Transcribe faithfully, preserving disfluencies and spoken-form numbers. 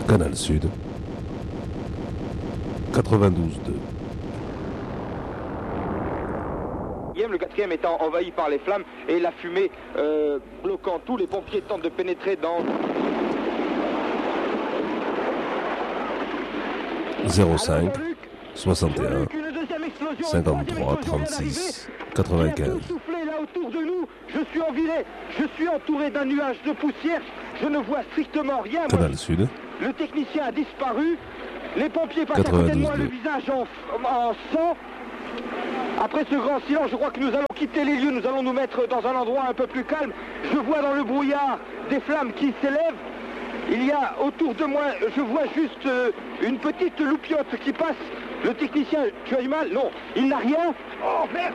Canal Sud, quatre-vingt-douze deux. Le quatrième étant envahi par les flammes et la fumée euh, bloquant tout, les pompiers tentent de pénétrer dans... zéro cinq, soixante et un, cinquante-trois, trente-six, quatre-vingt-quinze. Soufflé là autour de nous, je suis enviré, je suis entouré d'un nuage de poussière, je ne vois strictement rien. Canal Sud. Le technicien a disparu, les pompiers passent à côté de moi, le visage en, en sang. Après ce grand silence, je crois que nous allons quitter les lieux, nous allons nous mettre dans un endroit un peu plus calme. Je vois dans le brouillard des flammes qui s'élèvent. Il y a autour de moi, je vois juste euh, une petite loupiote qui passe. Le technicien, tu as du mal? Non, il n'a rien. Oh merde!